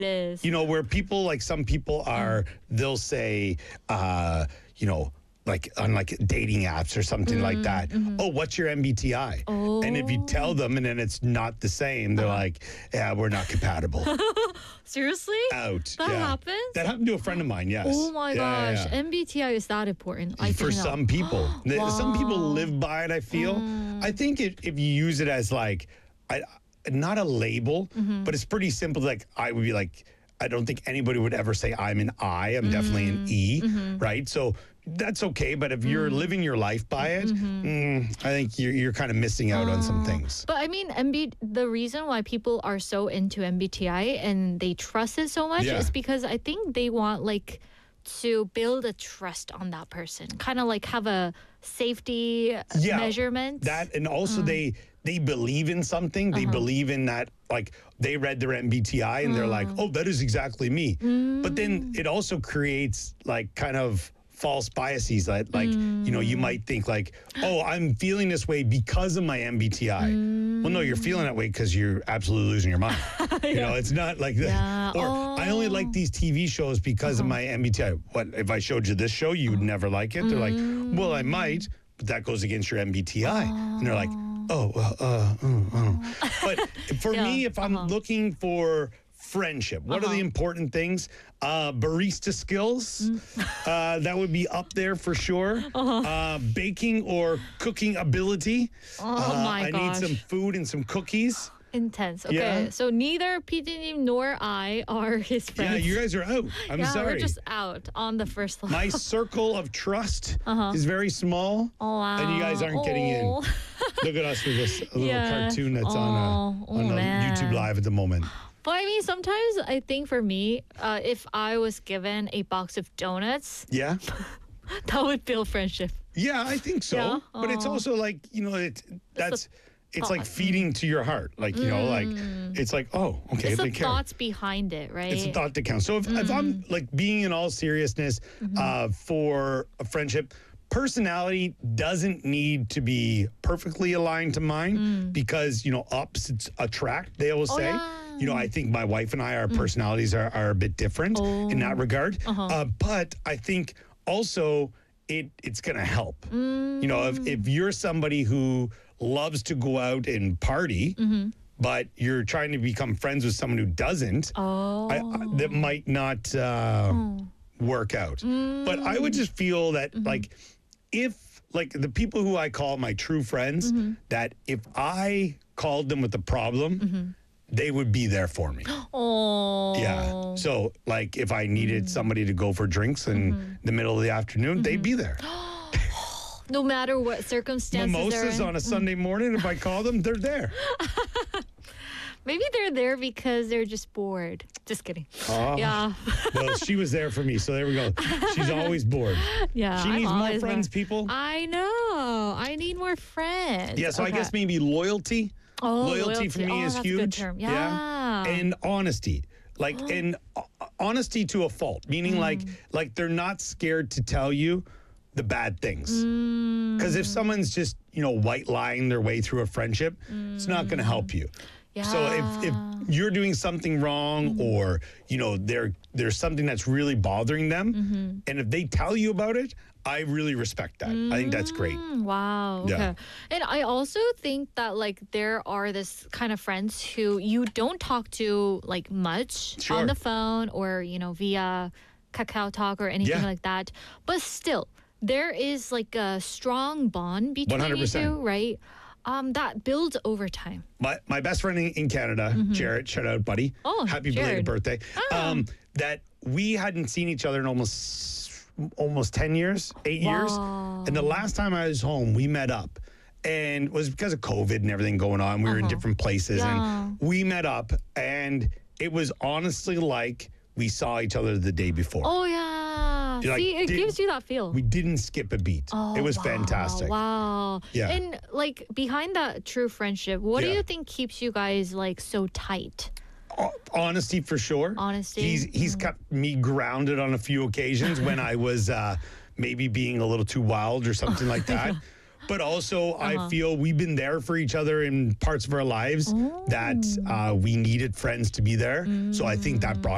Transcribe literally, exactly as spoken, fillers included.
is. You know, where people, like some people are, they'll say, uh, you know, like on like dating apps or something Mm, like that. mhm. Oh, what's your M B T I? And if you tell Oh. them and then it's not the same, they're Uh-huh. like, yeah, we're not compatible. Seriously? Out. That yeah. happens? That happened to a friend of mine, yes. Oh my Yeah, yeah, gosh. yeah. M B T I is that important? I For didn't know. some people. The- Some people Wow. live by it, I feel. Mm. I think if, if you use it as like, I, not a label, Mhm. but it's pretty simple. Like, I would be like, I don't think anybody would ever say I'm an I. I'm definitely an E, Mhm. right? So that's okay. But if you're Mm. living your life by it, Mhm. mm, I think you're, you're kind of missing out on some Oh. things. But I mean, M B the reason why people are so into M B T I and they trust it so much Yeah. is because I think they want like to build a trust on that person, kind of like have a safety Yeah, measurement. That, and also Mm. they they believe in something. They Uh-huh. believe in that, like they read their M B T I and they're like, oh, that is exactly me. But then Mm. it also creates like kind of false biases that like, you know, you Mm. might think like, oh, I'm feeling this way because of my M B T I. Well, no, you're feeling that way because you're absolutely losing your mind. You know, it's not like that. Yeah. Or I only like Oh. these T V shows because of Uh-huh. my M B T I. What if I showed you this show, you would never like it? They're like, well, I might, but that goes against your M B T I. And they're like, oh, well, uh, uh, uh. But for Yeah, me, if I'm uh-huh. looking for friendship, what are the Uh-huh. important things? Uh, barista skills, Mm. uh, that would be up there for sure. Uh-huh. Uh, baking or cooking ability. Oh Uh, my I gosh. need some food and some cookies. Intense. Okay, Yeah. so neither P D nor I are his friends. Yeah, you guys are out. I'm yeah, sorry. we're just out on the first level. My circle of trust Uh-huh. is very small, Oh, wow. and you guys aren't getting in. Oh. Look at us with this a little Yeah. cartoon that's on Oh, uh, on oh, uh, YouTube man. Live at the moment. But I mean, sometimes I think for me, uh, if I was given a box of donuts, Yeah, that would build friendship. yeah, I think so. Yeah? But it's Aw. also like you know, it that's it's like thought. feeding to your heart. Like you know, like it's like oh, okay, It's they the care. thoughts behind it, right? It's a thought that counts. So if, if I'm Mm. like being in all seriousness Mm-hmm. uh, for a friendship, personality doesn't need to be perfectly aligned to mine because you know opposites attract. They will Mm. Oh, say. yeah. You know, I think my wife and I, our personalities are, are a bit different in that Oh. regard. Uh-huh. Uh, but I think also it it's going to help. You know, if, if you're somebody who loves to go out and party, Mm-hmm. but you're trying to become friends with someone who doesn't, Oh. I, I, that might not uh, work out. But I would just feel that, Mm-hmm. like, if, like, the people who I call my true friends, Mm-hmm. that if I called them with a problem, Mm-hmm. they would be there for me. Oh. Yeah. So, like, if I needed somebody to go for drinks in Mm-hmm. the middle of the afternoon, they'd be there. No matter what circumstances they're Mimosas in. on a Sunday morning, if I call them, they're there. Maybe they're there because they're just bored. Just kidding. Oh. Yeah. Well, she was there for me, so there we go. She's always bored. Yeah. She I'm needs more always friends, bored. people. I know. I need more friends. Yeah, so I Okay. guess maybe loyalty. Oh, loyalty, for me Oh, is that's a huge. good term. Yeah. And honesty. Like and uh, honesty to a fault, meaning like Mm. like they're not scared to tell you the bad things. Mm. Because if someone's just, you know, white lying their way through a friendship, it's not going to help you. So if, if Yeah. you're doing something wrong or, you know, there there's something that's really bothering them, and if they tell you about it, I really respect that. I think that's great. Mm, wow. Okay. Yeah. And I also think that like there are this kind of friends who you don't talk to like much Sure. on the phone or, you know, via Kakao Talk or anything Yeah. like that. But still, there is like a strong bond between one hundred you percent. two, right? Um, that builds over time. My my best friend in, in Canada, Jared, shout out, buddy. Mm-hmm. Oh, happy Jared. belated birthday. Ah. Um, that we hadn't seen each other in almost almost ten years, eight years. Wow. And the last time I was home, we met up. And it was because of COVID and everything going on. We were in Uh-huh. different places Yeah. and we met up and it was honestly like we saw each other the day before. Oh yeah. You're like, See, it did- gives you that feel. We didn't skip a beat. Oh, it was wow, fantastic. Wow. Yeah. And like behind that true friendship, what do Yeah. you think keeps you guys like so tight? Ho- Honesty for sure. Honesty? He's he's kept me grounded on a few occasions when I was uh, maybe being a little too wild or something like that. But also, I Uh-huh. feel we've been there for each other in parts of our lives that uh, we needed friends to be there. So I think that brought